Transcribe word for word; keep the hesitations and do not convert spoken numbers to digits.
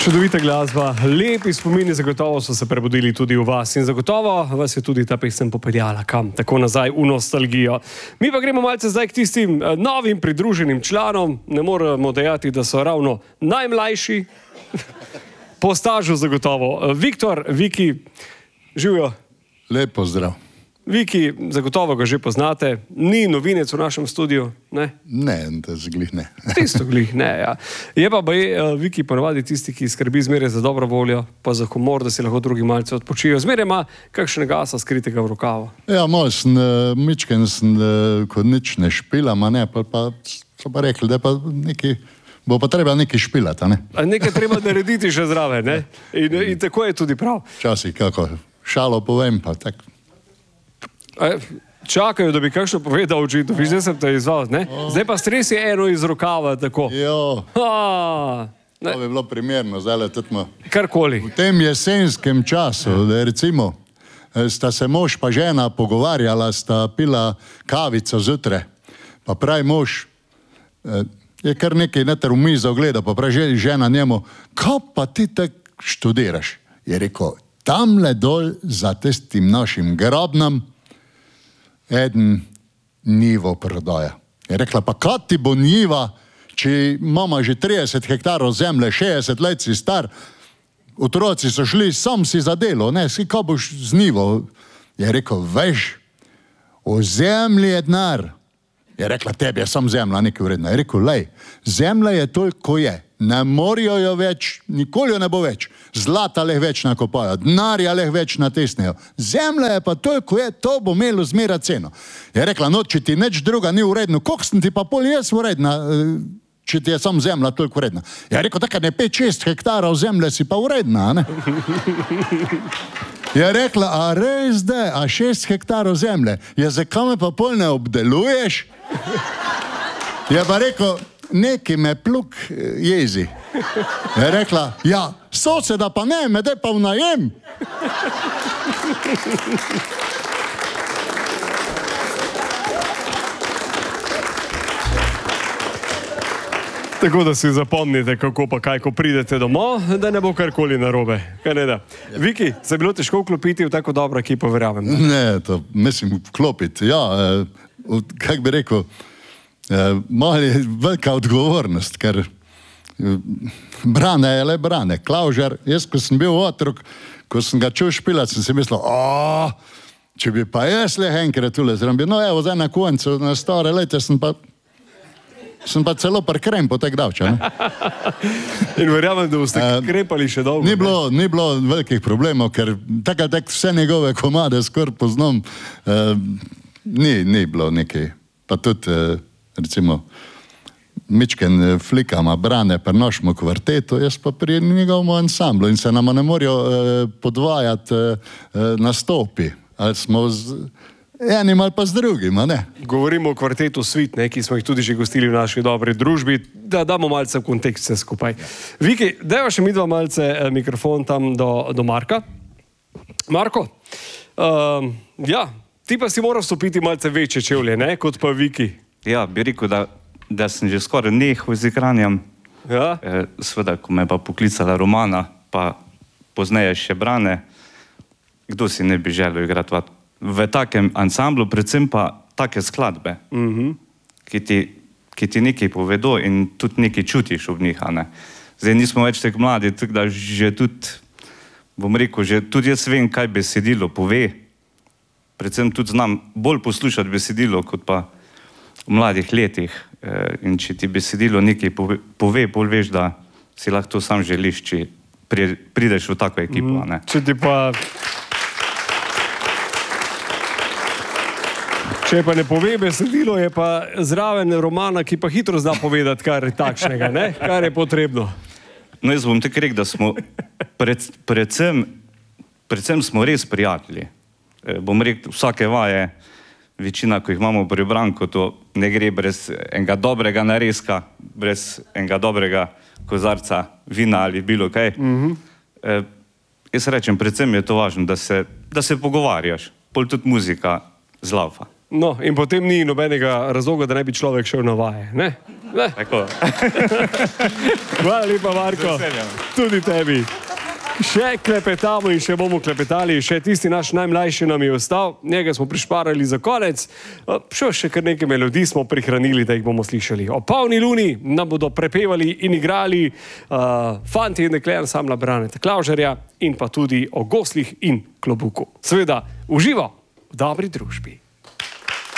Čudovita glasba, lepi spomini zagotovo so se prebudili tudi v vas in zagotovo vas je tudi ta pesem popeljala kam, tako nazaj v nostalgijo. Mi pa gremo malce zdaj k tistim novim pridruženim članom, ne moremo dejati, da so ravno najmlajši, po stažu zagotovo. Viktor, Viki, živijo. Lep pozdrav. Viki, zagotovo ga že poznate, ni novinec v našem studiu, ne? Ne, to zglih ne. Tisto glih ne, ja. Je pa baj, Viki ponavadi tisti, ki skrbi zmeraj za dobro voljo, pa za humor, da si lahko drugi malce odpočijo. Zmeraj ima kakšnega asa skritega v rokavu. Ja, moj sem, mičken sem, ko nič ne špilam, a ne, pa, pa so pa rekli, da pa neki, bo pa treba nekaj špilati, a ne? A nekaj treba narediti še zraven, ne? In, in tako je tudi prav. Včasih kako šalo povem, pa tak. Čakajo, da bi kakšno povedal očitno, zdaj sem te izval, ne? Zdaj pa stresi eno iz rokava, tako. Jo, Ha, to bi bilo primerno, zdaj le tudi mo. karkoli. V tem jesenskem času, da recimo, sta se mož pa žena pogovarjala, sta pila kavico zjutraj, pa pravi mož, je kar nekaj neter v mizo gleda, pa pravi žena njemu, ko pa ti tak študiraš? Je rekel, tamle dol za tistim našim grobnom eden njivo prodaja. Je rekla, pa kaj ti bo njiva, če mama že trideset hektarov zemlje, šestdeset let si star, otroci so šli, sam si za delo, ne, si kaj boš z njivo? Je rekel, veš, o zemlji je denar. Je rekla, tebi je sam zemlja nekaj vredna. Je rekel, lej, zemlja je toliko je, ne morijo jo več, nikoli jo ne bo več. Zlata leh več nakopajo, denarja leh več natesnejo. Zemlja je pa toliko je, to bo imelo zmera ceno. Je rekla, no, če ti nič druga ni vredno, koliko sem ti pa pol jaz vredna, če ti je sam zemlja toliko vredna? Je rekel, tako ne pet šest hektarov zemlje si pa vredna, ne? Je rekla, a res da, a šest hektarov zemlje, je zakaj me pa pol ne obdeluješ? Je pa rekel, neki me pluk jezi. Je rekla, ja, soseda pa ne, me daj pa v najem. Tako da si zapomnite, kako pa kaj, ko pridete domov, da ne bo karkoli narobe. Kaj ne da? Viki, se je bilo težko vklopiti v tako dobro ekipo, verjamem? Ne, to mislim vklopiti, ja, eh, kak bi rekel, eh, malo je velika odgovornost, ker eh, brane je le brane. Klavžar, jaz, ko sem bil otrok, ko sem ga čul špilat, sem si mislil, o, če bi pa jaz le enkrat tule zrabil, no evo, zdaj na koncu, na stare leta sem pa sem pa celo par krempo tak davča, ne? In verjamem, da boste krepali še dolgo. Ni bilo, ni bilo velikih problemov, ker tako tak vse njegove komade skoraj poznam, uh, ni, ni bilo nekaj. Pa tudi, uh, recimo, mičken flikama brane pri našemu kvartetu, jaz pa pri njegovem ansamblu in se nama ne morajo uh, podvajati uh, nastopi. Ali smo z enim ali pa z drugim, a ne? Govorimo o kvartetu Svit, ne, ki smo jih tudi že gostili v naši dobri družbi, da damo malce v kontekst vse skupaj. Viki, dajva še mi dva malce eh, mikrofon tam do, do Marka. Marko, uh, ja, ti pa si moral vstopiti malce večje čevlje, ne, kot pa Viki. Ja, bi rekel, da, da sem že skoraj nehal z igranjem. Ja? E, seveda, ko me pa poklicala Romana, pa pozneje še Brane, kdo si ne bi želel igrati v takem ansamblu, predvsem pa take skladbe, Mhm. ki ti, ki ti nekaj povedo in tudi nekaj čutiš ob njih, a ne. Zdaj nismo več tako mladi, tako da že tudi, bom rekel, že tudi jaz vem, kaj besedilo pove, predvsem tudi znam bolj poslušati besedilo, kot pa v mladih letih. E, in če ti besedilo nekaj pove, pove, bolj veš, da si lahko to sam želiš, če pri, prideš v tako ekipo, a ne. Če ti pa... Če pa ne pove besedilo, je pa zraven romana, ki pa hitro zna povedati, kar je takšnega, ne? Kar je potrebno. No, jaz bom tako rekel, da smo pred, predvsem, predvsem smo res prijatelji. E, bom rekel, vsake vaje, večina, ko jih imamo pri Branku, to ne gre brez enega dobrega narezka, brez enega dobrega kozarca vina ali bilo kaj. Mhm. E, jaz rečem, predvsem je to važno, da se, da se pogovarjaš, pol tudi muzika zlaufa. No, in potem ni nobenega razloga, da ne bi človek šel na vaje, ne? Tako. Hvala lepa, Marko. Tudi tebi. Še klepetamo in še bomo klepetali, še tisti naš najmlajši nam je ostal, njega smo prišparali za konec, še, še kar nekaj melodij smo prihranili, da jih bomo slišali. O polni luni nam bodo prepevali in igrali uh, fanti in dekle ansambla Braneta Klavžarja in pa tudi o goslih in klobuku. Seveda, uživo v dobri družbi.